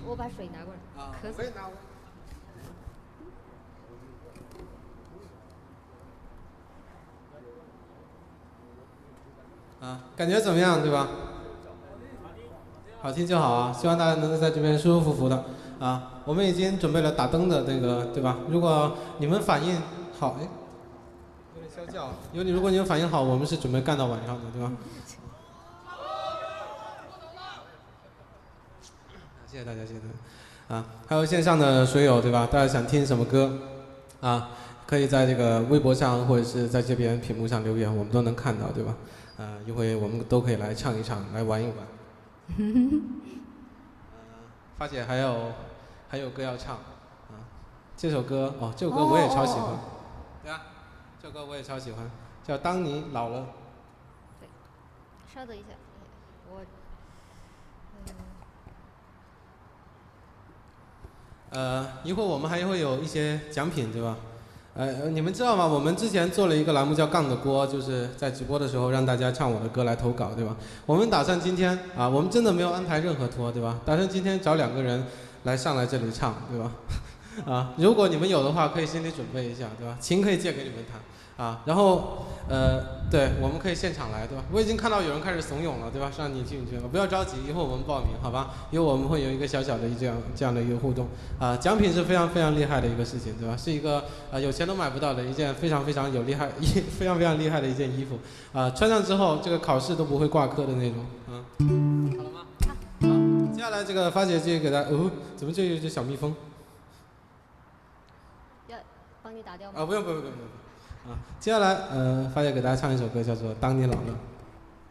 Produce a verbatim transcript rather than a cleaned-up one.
我把水拿过来。 啊， 咳嗽。 可以拿过来。啊，感觉怎么样，对吧？好听就好啊，希望大家能够在这边舒舒服服的啊。我们已经准备了打灯的那个，对吧？如果你们反应好，哎，有点啸叫。有你，如果你们反应好，我们是准备干到晚上的，对吧？谢谢大家，谢谢大家。啊，还有线上的水友，对吧？大家想听什么歌啊？可以在这个微博上或者是在这边屏幕上留言，我们都能看到，对吧？啊，一会我们都可以来唱一唱，来玩一玩。呃，发姐还有还有歌要唱啊，这首歌哦，这首歌我也超喜欢， 哦对啊，这首歌我也超喜欢，叫《当你老了》。 对，稍等一下，我， 呃，一会儿我们还会有一些奖品，对吧？呃，你们知道吗？我们之前做了一个栏目叫“杠的锅”，就是在直播的时候让大家唱我的歌来投稿，对吧？我们打算今天啊，我们真的没有安排任何托，对吧？打算今天找两个人来上来这里唱，对吧？啊，如果你们有的话，可以心里准备一下，对吧？琴可以借给你们弹。啊，然后，呃，对，我们可以现场来，对吧？我已经看到有人开始怂恿了，对吧？让你进去了，不要着急，一会儿我们报名，好吧？一会儿我们会有一个小小的这样这样的一个互动，啊，奖品是非常非常厉害的一个事情，对吧？是一个啊有钱都买不到的一件非常非常有厉害、非常非常厉害的一件衣服，啊，穿上之后这个考试都不会挂科的那种，啊。好了吗？好，接下来这个发姐姐给大家，哦，怎么这有只小蜜蜂？ 要帮你打掉吗？ 啊，不用不用不用不用。啊，接下来，呃，发姐给大家唱一首歌，叫做《当你老了》。